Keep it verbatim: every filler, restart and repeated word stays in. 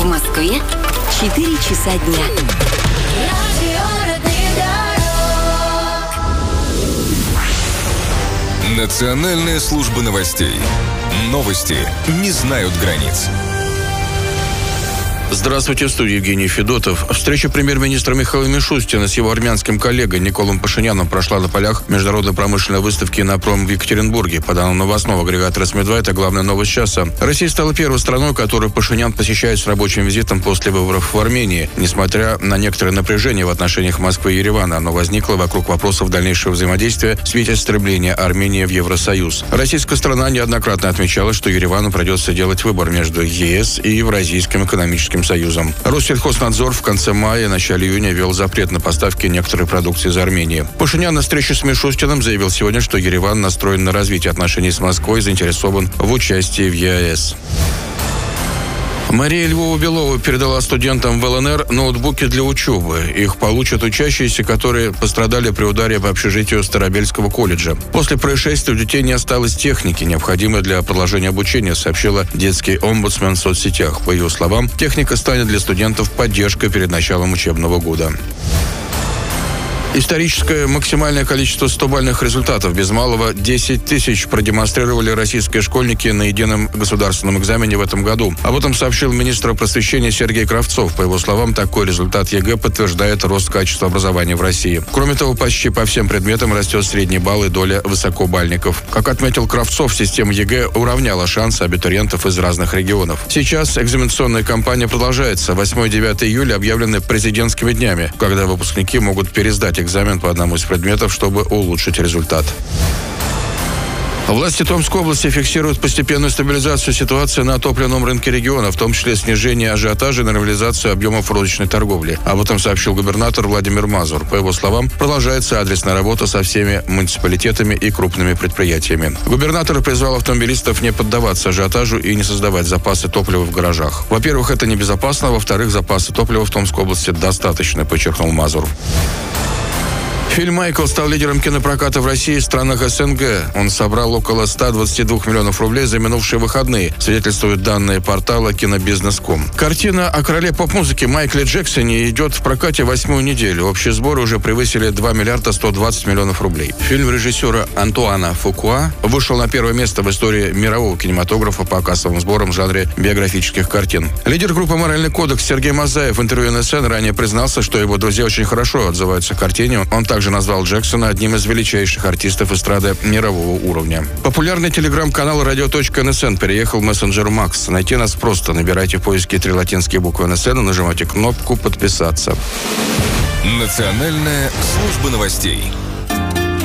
Москве четыре часа дня. Национальная служба новостей. Новости не знают границ. Здравствуйте, в студии Евгений Федотов. Встреча премьер-министра Михаила Мишустина с его армянским коллегой Николом Пашиняном прошла на полях международной промышленной выставки «Иннопром» в Екатеринбурге. По данным новостного агрегата «Росмедва», это главная новость часа. Россия стала первой страной, которую Пашинян посещает с рабочим визитом после выборов в Армении. Несмотря на некоторое напряжение в отношениях Москвы и Еревана, оно возникло вокруг вопросов дальнейшего взаимодействия в свете стремления Армении в Евросоюз. Российская сторона неоднократно отмечала, что Еревану придется делать выбор между ЕС и Евразийским экономическим союзом. Россельхознадзор в конце мая и начале июня ввел запрет на поставки некоторой продукции из Армении. Пашинян на встрече с Мишустиным заявил сегодня, что Ереван настроен на развитие отношений с Москвой и заинтересован в участии в ЕАЭС. Мария Львова-Белова передала студентам в ЛНР ноутбуки для учебы. Их получат учащиеся, которые пострадали при ударе по общежитию Старобельского колледжа. После происшествия у детей не осталось техники, необходимой для продолжения обучения, сообщила детский омбудсмен в соцсетях. По ее словам, техника станет для студентов поддержкой перед началом учебного года. Историческое максимальное количество стобальных результатов, без малого десять тысяч, продемонстрировали российские школьники на едином государственном экзамене в этом году. Об этом сообщил министр просвещения Сергей Кравцов. По его словам, такой результат ЕГЭ подтверждает рост качества образования в России. Кроме того, почти по всем предметам растет средний балл и доля высокобальников. Как отметил Кравцов, система ЕГЭ уравняла шансы абитуриентов из разных регионов. Сейчас экзаменационная кампания продолжается. восьмое-девятое июля объявлены президентскими днями, когда выпускники могут пересдать экзамен по одному из предметов, чтобы улучшить результат. Власти Томской области фиксируют постепенную стабилизацию ситуации на топливном рынке региона, в том числе снижение ажиотажа и нормализацию объемов розничной торговли. Об этом сообщил губернатор Владимир Мазур. По его словам, продолжается адресная работа со всеми муниципалитетами и крупными предприятиями. Губернатор призвал автомобилистов не поддаваться ажиотажу и не создавать запасы топлива в гаражах. Во-первых, это небезопасно, во-вторых, запасы топлива в Томской области достаточно, подчеркнул Мазур. Фильм «Майкл» стал лидером кинопроката в России и странах СНГ. Он собрал около ста двадцати двух миллионов рублей за минувшие выходные, свидетельствуют данные портала кинобизнес точка ком. Картина о короле поп-музыки Майкле Джексоне идет в прокате восьмую неделю. Общие сборы уже превысили два миллиарда сто двадцать миллионов рублей. Фильм режиссера Антуана Фукуа вышел на первое место в истории мирового кинематографа по кассовым сборам в жанре биографических картин. Лидер группы «Моральный кодекс» Сергей Мазаев в интервью эн эс эн ранее признался, что его друзья очень хорошо отзываются о картине. Он также назвал Джексона одним из величайших артистов эстрады мирового уровня. Популярный телеграм-канал радио точка эн эс эн переехал в мессенджер Макс. Найти нас просто. Набирайте в поиске три латинские буквы эн эс эн и нажимайте кнопку «Подписаться». Национальная служба новостей.